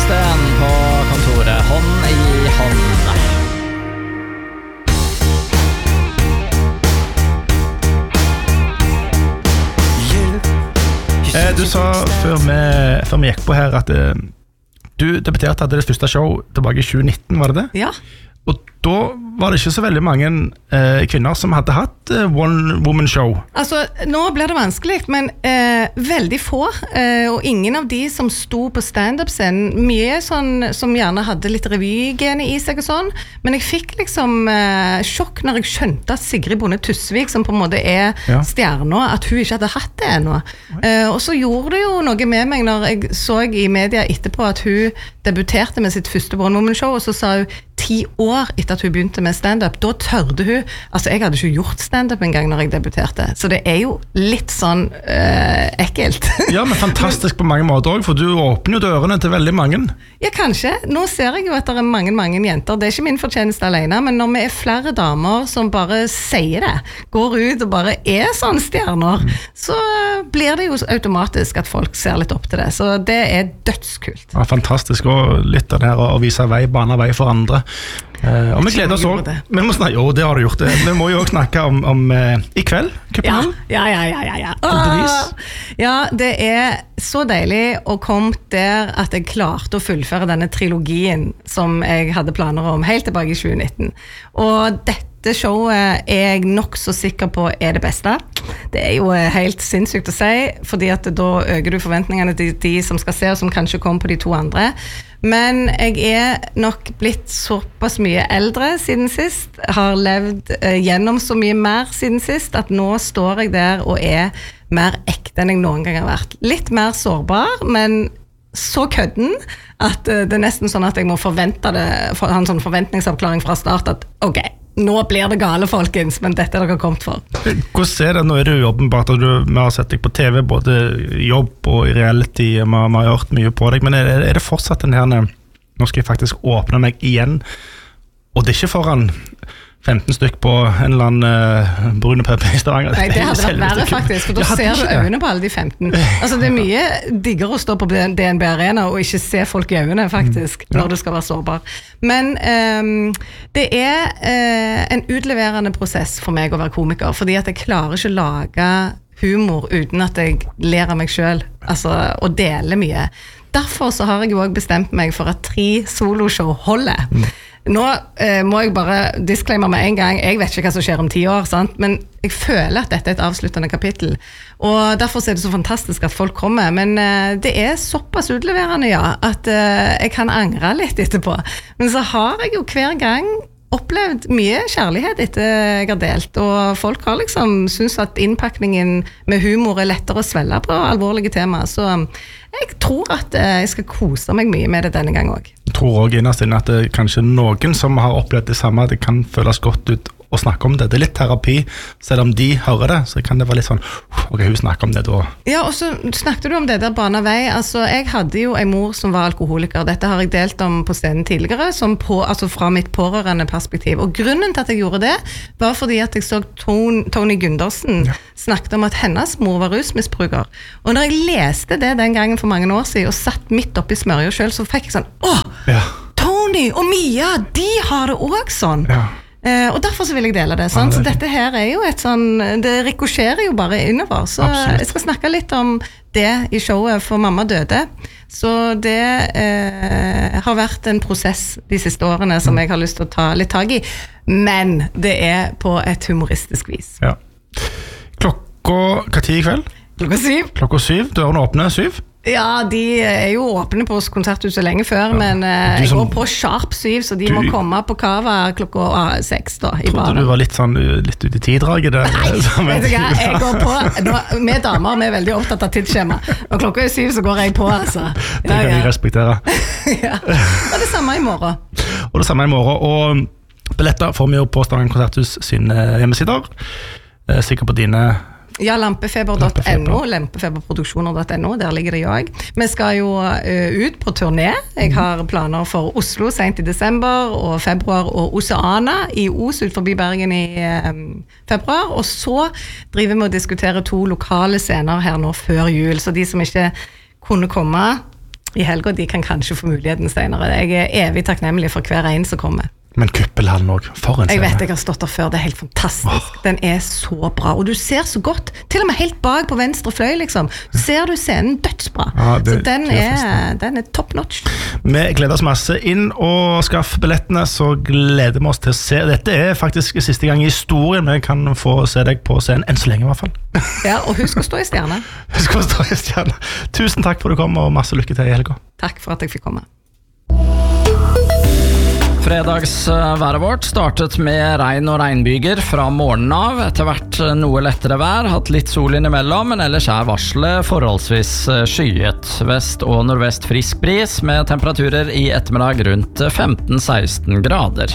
Karsten på kontoret, hånd i hånd. Du sa før vi gikk på her at du debuterte hadde det første show tilbake i 2019, var det det? Ja. Og da var det ikke så veldig mange kvinner som hadde hatt one-woman-show. Altså, nå blir det vanskelig, men veldig få, og ingen av de som sto på stand-up-scenen, mye sånn som gjerne hadde litt revygene i seg og sånn, men jeg fikk liksom sjokk når jeg skjønte at Sigrid Bonde Tusvik, som på en måte stjerna, at hun ikke hadde hatt det ennå. Og så gjorde det jo noe med meg når jeg så i media etterpå at hun debuterte med sitt første one-woman-show, og så sa hun 10 år etter at hun begynte med stand-up, da tørde hun, altså jeg hadde ikke gjort stand-up en gang når jeg debuterte, så det er jo litt sånn ekkelt. Ja, men fantastisk på mange måter også, for du åpner jo dørene til veldig mange. Ja, kanskje. Nå ser jeg jo at det er mange jenter, det er ikke min fortjeneste alene, men når vi er flere damer som bare sier det, går ut og bare er sånn stjerner, så blir det jo automatisk at folk ser litt opp til det, så det er dødskult. Ja, fantastisk, og litt av det her å vise vei, bane vei for andre. Og vi gleder oss også. Vi må snakke, jo, det har du gjort. Vi må jo også snakke om i kveld, København. Ja, det er så deilig å komme der at jeg klarte å fullføre denne trilogien som jeg hadde planer om helt tilbake i 2019. Og dette showet er jeg nok så sikker på er det beste. Det er jo helt sinnssykt å si, fordi at da øker du forventningene til de som skal se, og som kanskje kommer på de 2 andre. Men jeg er nok blitt såpass mye eldre siden sist, har levd gjennom så mye mer siden sist, at nå står jeg der og er mer ekte enn jeg noen gang har vært. Litt mer sårbar, men så kødden at det er nesten sånn at jeg må forvente det, ha en sånn forventningsavklaring fra start, at ok, nå blir det gale, folkens, men dette er dere kommet for. Hvordan er det? Nå er det jo åpenbart at vi har sett deg på TV, både jobb og i reality, vi har hørt mye på deg, men er det fortsatt den her, nå skal jeg faktisk åpne meg igjen, og det er ikke foran 15 stykk på en eller annen brune pub i Stavanger. Nei, det hadde vært verre faktisk, for da ser du øynene på alle de 15. Altså det er mye diggere å stå på DNB Arena og ikke se folk i øynene faktisk, når du skal være sårbar. Men det er en utleverende prosess for meg å være komiker, fordi at jeg klarer ikke å lage humor uten at jeg ler av meg selv, altså, og deler mye. Derfor så har jeg jo også bestemt meg for at 3 soloshow holder. Nå må jeg bare disclaimer med en gang, jeg vet ikke hva som skjer om 10 år, sant? Men jeg føler at dette er et avsluttende kapittel, og derfor er det så fantastisk at folk kommer, men det er såpass utleverende, ja, at jeg kan angre litt etterpå. Men så har jeg jo hver gang opplevd mye kjærlighet etter jeg har delt, og folk har liksom synes at innpakningen med humor er lettere å svelle på alvorlige tema, så jeg tror at jeg skal kose meg mye med det denne gang også. Jeg tror også innerst inne at det er kanskje noen som har opplevd det samme, at det kan føles godt ut å snakke om det. Det er litt terapi, selv om de hører det, så kan det være litt sånn, ok, hun snakker om det da. Ja, og så snakket du om det der bana vei. Altså, jeg hadde jo en mor som var alkoholiker. Dette har jeg delt om på scenen tidligere, altså fra mitt pårørende perspektiv. Og grunnen til at jeg gjorde det, var fordi at jeg så Tony Gundersen snakket om at hennes mor var rusmisbruker. Og når jeg leste det den gangen for mange år siden, og satt midt oppi smørja selv, så fikk jeg sånn, Tony og Mia, de har det også sånn. Og derfor så vil jeg dele det, sant? Så dette her er jo et sånn, det rikosjerer jo bare innover, så jeg skal snakke litt om det i showet for mamma døde, så det har vært en prosess de siste årene som jeg har lyst til å ta litt tag i, men det er på et humoristisk vis. Ja. Hva tid i kveld? Klokka 7, dørene åpner 7? Ja, de er jo åpne på konserthuset lenge før, men jeg går på sharp 7, så de må komme på kava klokka 6 da, i banen. Trodde du var litt sånn, litt ut i tiddraget der? Nei, vet du hva, jeg går på, vi damer, vi er veldig opptatt av tidsskjema, og klokka 7 så går jeg på, altså. Det kan jeg respektere. Og det samme i morgen. Og billetter får vi jo på Stavanger konserthus sine hjemmesider, sikkert på dine... Ja, lampefeber.no, lampefeberproduksjoner.no, der ligger det jo også. Vi skal jo ut på turné. Jeg har planer for Oslo sent i desember, og februar, og Oceana i Os ut forbi Bergen i februar. Og så driver vi og diskuterer 2 lokale scener her nå før jul, så de som ikke kunne komme i helgen, de kan kanskje få muligheten senere. Jeg evig takknemlig for hver en som kommer. Men kuppelhallen også, for en scene. Jeg vet, jeg har stått der før, det helt fantastisk. Den så bra, og du ser så godt, til og med helt bak på venstre fløy, liksom. Ser du scenen dødsbra. Så den top notch. Vi gleder oss masse inn og skaff billettene, så gleder vi oss til å se. Dette faktisk siste gang i historien vi kan få se deg på scenen, enn så lenge i hvert fall. Ja, og husk å stå i stjerne. Tusen takk for at du kom, og masse lykke til i helga. Takk for at jeg fikk komme. Fredagsværet vårt startet med regn og regnbyger fra morgenen av. Etter hvert noe lettere vær, hatt litt sol innimellom, men ellers varslet forholdsvis skyet. Vest og nordvest frisk bris, med temperaturer i ettermiddag rundt 15-16 grader.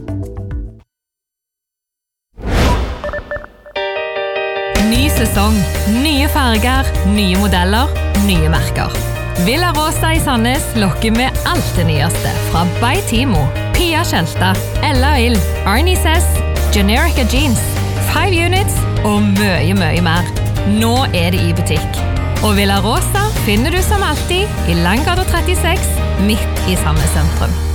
Ny sesong, nye farger, nye modeller, nye merker. Villa Rosa i Sandnes lokker med alt det nyeste fra By Timo, Pia Kjelta, Ella Ill, Arnie Sess, Generica Jeans, 5 Units og mye mer. Nå det i butikk. Og Villa Rosa finner du som alltid i Langgata 36, midt i Sandnes sentrum.